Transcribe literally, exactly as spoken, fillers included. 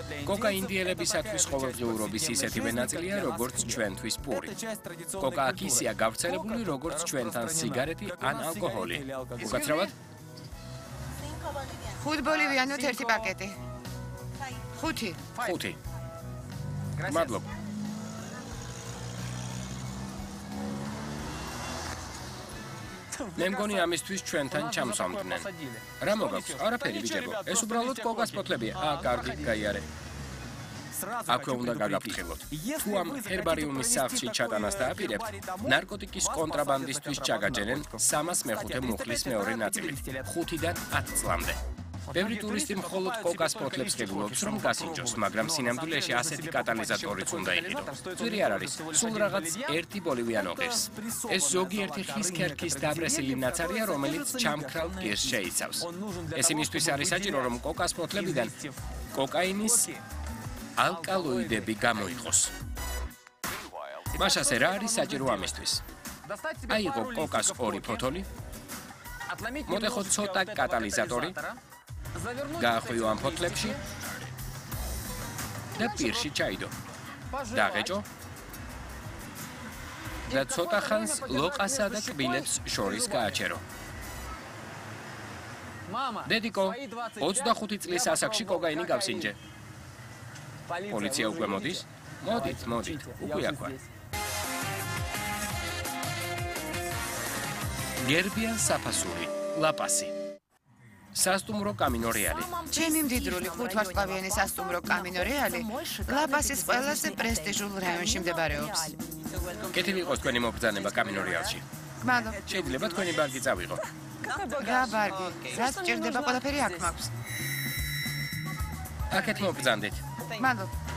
კოკა ინდიელებისათვის ყოველდღიურობის ისეთივე ნაწილია, როგორც ჩვენთვის პური. კოკა აქ ისეა გავრცელებული, როგორც ჩვენთან სიგარეტი ან ალკოჰოლი. უკაცრავად? ხუთ ბოლივიანოთ ერთი პაკეტი. ხუთი. ხუთი. მადლობა. მე მგონი ამისთვის ჩვენთან ჩამსვამდნენ. რა მოგაქვს? არაფერი ბიჭებო. ეს უბრალოდ კოკას ფოთლებია. აა, კარგი, გაიარე. აქვე უნდა გაგაფრთხილოთ. თუ ამ ჰერბარიუმის სახლში ჩატანას დააპირებთ, ნარკოტიკის კონტრაბანდისტვის ჩაგაჯენენ სამას მეხუთე მუხლის მეორე ნაწილით, ხუთიდან ათ წლამდე. ბევრი ტურისტი მხოლოდ კოკას ფოთლებს ღებულობს, რომ გასინჯოს, მაგრამ სინამდვილეში ასეთი კატალიზატორიც უნდა იყიდო. ძვირი არ არის, სულ რაღაც ერთი ბოლივიანო ღირს. ეს ზოგიერთი ხის ქერქის დაბრესილი ნაცარია, რომელიც ჩამქრალ პირს შეიცავს. ეს იმისთვის არის საჭირო, რომ კოკას ფოთლებიდან კოკაინის ალკალოიდები გამოიყოს. მაშასე რა არის საჭირო ამისთვის? აიღო კოკას ორი ფოთოლი, მოდეხო ცოტა კატალიზატორი, გაახვიო ამ ფოთლებში და პირში ჩაიდო. დაღეჭო და ცოტა ხანს ლოყასა და კბილებს შორის გააჩერო. დედიკო, ოცდახუთი წლის ასაკში კოკაინი გავსინჯე. პოლიცია უკვე მოდის? მოდით, მოდით, უკვე აქვე. გერბიან საფასური, ლაპასი. სასტუმრო კამინო რეალი. ჩემი მდიდრული ხუთვარსკვლავიანი სასტუმრო კამინო რეალი ლაპასის ყველაზე პრესტიჟულ რაიონში მდებარეობს. კეთილი იყოს თქვენი მობრძანება კამინო რეალში. გმადლობ. შეიძლება თქვენი ბარგი წავიღო. რა ბარგი? რაც სჭირდება ყველაფერი აქ მაქვს. აქეთ მობრძანდით. გმადლობ.